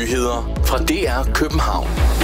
Nyheder fra DR København.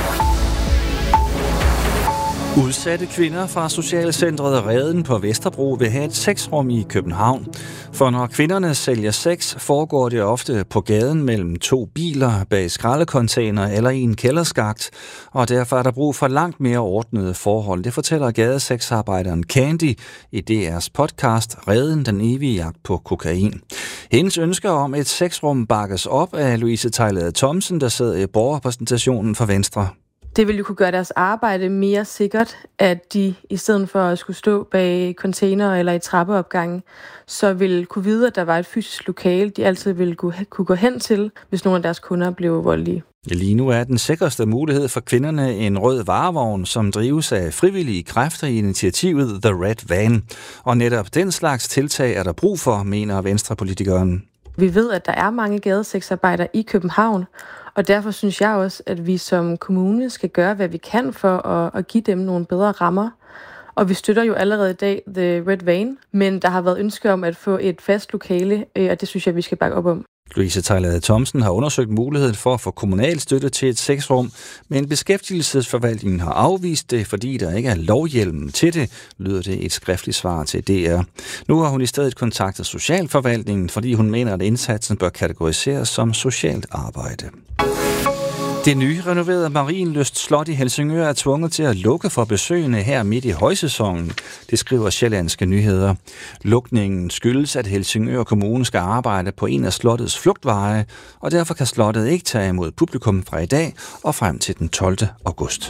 Udsatte kvinder fra Socialcentret Reden på Vesterbro vil have et sexrum i København. For når kvinderne sælger sex, foregår det ofte på gaden mellem to biler, bag skraldecontainer eller i en kælderskakt, og derfor er der brug for langt mere ordnede forhold. Det fortæller gadesexarbejderen Candy i DR's podcast Reden, den evige jagt på kokain. Hendes ønsker om et sexrum bakkes op af Louise Tejlade Thomsen, der sidder i borgerrepræsentationen for Venstre. Det vil jo kunne gøre deres arbejde mere sikkert, at de i stedet for at skulle stå bag container eller i trappeopgangen, så vil kunne vide, at der var et fysisk lokale, de altid ville kunne gå hen til, hvis nogle af deres kunder blev voldelige. Lige nu er den sikreste mulighed for kvinderne en rød varevogn, som drives af frivillige kræfter i initiativet The Red Van. Og netop den slags tiltag er der brug for, mener Venstrepolitikeren. Vi ved, at der er mange gadesexarbejdere i København, og derfor synes jeg også, at vi som kommune skal gøre, hvad vi kan for at give dem nogle bedre rammer. Og vi støtter jo allerede i dag The Red Van, men der har været ønske om at få et fast lokale, og det synes jeg, vi skal bakke op om. Louise Tejlade Thomsen har undersøgt muligheden for at få kommunal støtte til et sexrum, men beskæftigelsesforvaltningen har afvist det, fordi der ikke er lovhjelm til det, lyder det et skriftligt svar til DR. Nu har hun i stedet kontaktet socialforvaltningen, fordi hun mener, at indsatsen bør kategoriseres som socialt arbejde. Det nyrenoverede Marienlyst Slot i Helsingør er tvunget til at lukke for besøgende her midt i højsæsonen, det skriver Sjællandske Nyheder. Lukningen skyldes, at Helsingør Kommune skal arbejde på en af slottets flugtveje, og derfor kan slottet ikke tage imod publikum fra i dag og frem til den 12. august.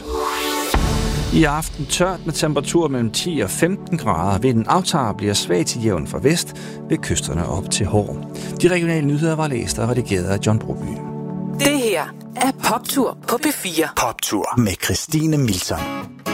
I aften tørt med temperatur mellem 10 og 15 grader. Vinden aftager bliver svag til jævn fra vest ved kysterne op til Hår. De regionale nyheder var læst og redigeret af John Broby. Det her er Poptur på P4. Poptur med Christine Milton.